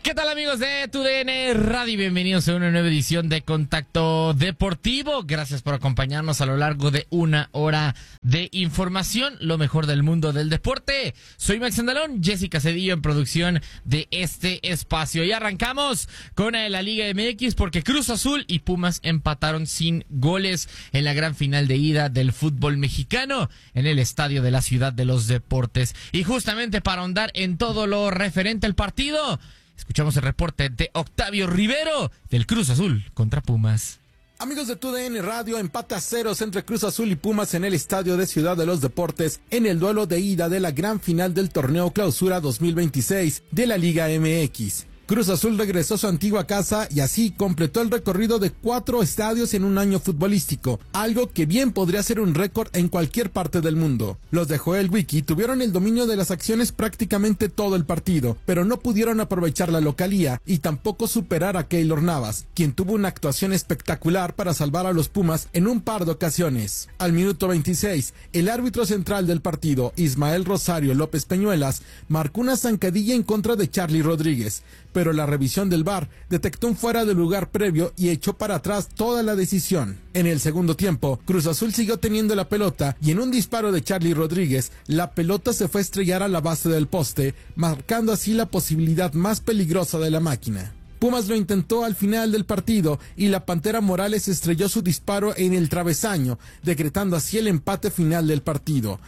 ¿Qué tal, amigos de TUDN Radio? Bienvenidos a una nueva edición de Contacto Deportivo. Gracias por acompañarnos a lo largo de una hora de información, lo mejor del mundo del deporte. Soy Max Andalón, Jessica Cedillo en producción de este espacio. Y arrancamos con la Liga MX porque Cruz Azul y Pumas empataron sin goles en la gran final de ida del fútbol mexicano en el Estadio de la Ciudad de los Deportes. Y justamente para ahondar en todo lo referente al partido, escuchamos el reporte de Octavio Rivero del Cruz Azul contra Pumas. Amigos de TUDN Radio, empate a ceros entre Cruz Azul y Pumas en el Estadio de Ciudad de los Deportes en el duelo de ida de la gran final del torneo Clausura 2026 de la Liga MX. Cruz Azul regresó a su antigua casa y así completó el recorrido de 4 estadios en un año futbolístico, algo que bien podría ser un récord en cualquier parte del mundo. Los de Joel Wiki tuvieron el dominio de las acciones prácticamente todo el partido, pero no pudieron aprovechar la localía y tampoco superar a Keylor Navas, quien tuvo una actuación espectacular para salvar a los Pumas en un par de ocasiones. Al minuto 26, el árbitro central del partido, Ismael Rosario López Peñuelas, marcó una zancadilla en contra de Charly Rodríguez, pero la revisión del VAR detectó un fuera de lugar previo y echó para atrás toda la decisión. En el segundo tiempo, Cruz Azul siguió teniendo la pelota y en un disparo de Charly Rodríguez, la pelota se fue a estrellar a la base del poste, marcando así la posibilidad más peligrosa de la máquina. Pumas lo intentó al final del partido y la Pantera Morales estrelló su disparo en el travesaño, decretando así el empate final del partido,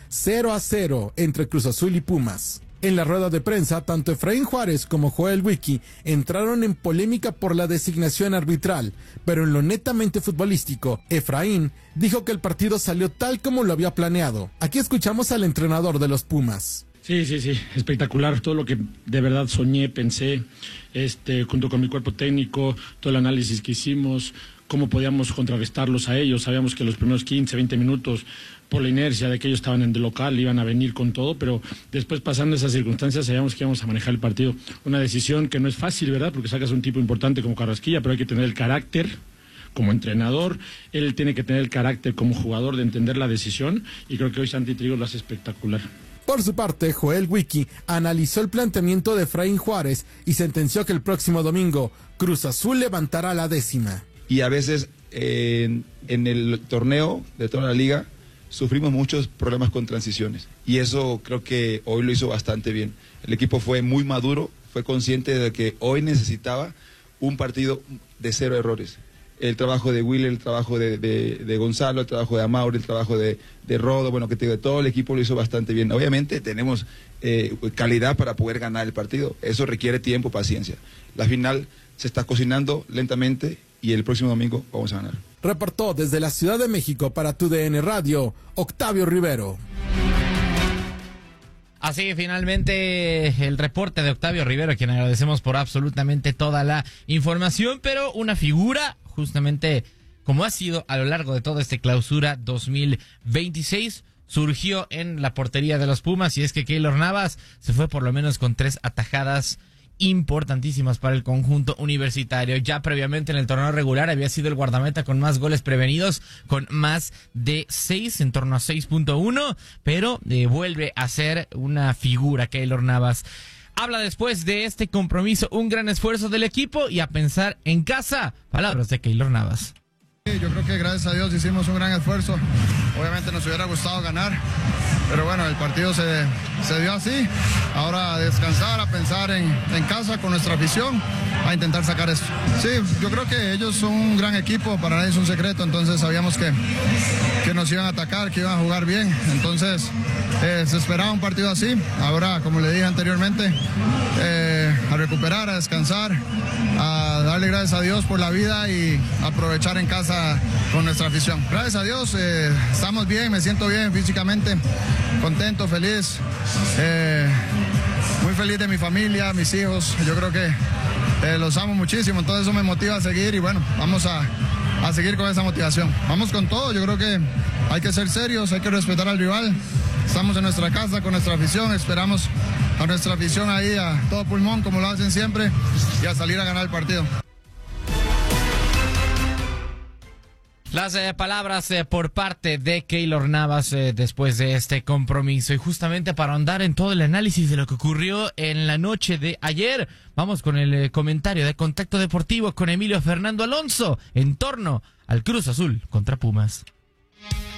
0-0 entre Cruz Azul y Pumas. En la rueda de prensa, tanto Efraín Juárez como Joel Wiki entraron en polémica por la designación arbitral, pero en lo netamente futbolístico, Efraín dijo que el partido salió tal como lo había planeado. Aquí escuchamos al entrenador de los Pumas. Sí, espectacular, todo lo que de verdad soñé, pensé, junto con mi cuerpo técnico, todo el análisis que hicimos, cómo podíamos contrarrestarlos a ellos. Sabíamos que los primeros 15, 20 minutos, por la inercia de que ellos estaban en el local, iban a venir con todo, pero después, pasando esas circunstancias, sabíamos que íbamos a manejar el partido. Una decisión que no es fácil, ¿verdad? Porque sacas un tipo importante como Carrasquilla, pero hay que tener el carácter como entrenador, él tiene que tener el carácter como jugador de entender la decisión, y creo que hoy Santi Trigo lo hace espectacular. Por su parte, Joel Wiki analizó el planteamiento de Efraín Juárez y sentenció que el próximo domingo Cruz Azul levantará la 10ª. Y a veces en el torneo de toda la liga sufrimos muchos problemas con transiciones y eso creo que hoy lo hizo bastante bien. El equipo fue muy maduro, fue consciente de que hoy necesitaba un partido de 0 errores. El trabajo de Willer, el trabajo de Gonzalo, el trabajo de Amauri, el trabajo de Rodo, bueno, que te digo, todo el equipo lo hizo bastante bien. Obviamente tenemos calidad para poder ganar el partido, eso requiere tiempo, paciencia. La final se está cocinando lentamente y el próximo domingo vamos a ganar. Reportó desde la Ciudad de México para TUDN Radio, Octavio Rivero. Así finalmente el reporte de Octavio Rivero, a quien agradecemos por absolutamente toda la información, pero una figura justamente como ha sido a lo largo de toda este Clausura 2026, surgió en la portería de los Pumas, y es que Keylor Navas se fue por lo menos con 3 atajadas importantísimas para el conjunto universitario. Ya previamente en el torneo regular había sido el guardameta con más goles prevenidos, con más de 6, en torno a 6.1, pero vuelve a ser una figura Keylor Navas. Habla después de este compromiso, un gran esfuerzo del equipo y a pensar en casa. Palabras de Keylor Navas. Yo creo que gracias a Dios hicimos un gran esfuerzo. Obviamente nos hubiera gustado ganar, pero bueno, el partido se dio así. Ahora a descansar, a pensar en casa con nuestra afición, a intentar sacar esto. Sí, yo creo que ellos son un gran equipo, para nadie es un secreto, entonces sabíamos que nos iban a atacar, que iban a jugar bien. Entonces se esperaba un partido así. Ahora, como le dije anteriormente, a recuperar, a descansar, a darle gracias a Dios por la vida y aprovechar en casa con nuestra afición. Gracias a Dios estamos bien, me siento bien físicamente, contento, feliz, muy feliz de mi familia, mis hijos. Yo creo que los amo muchísimo, entonces eso me motiva a seguir y bueno, vamos a seguir con esa motivación. Vamos con todo, yo creo que hay que ser serios, hay que respetar al rival. Estamos en nuestra casa con nuestra afición, esperamos a nuestra afición ahí a todo pulmón como lo hacen siempre y a salir a ganar el partido. Las palabras por parte de Keylor Navas después de este compromiso. Y justamente para ahondar en todo el análisis de lo que ocurrió en la noche de ayer, vamos con el comentario de Contacto Deportivo con Emilio Fernando Alonso en torno al Cruz Azul contra Pumas.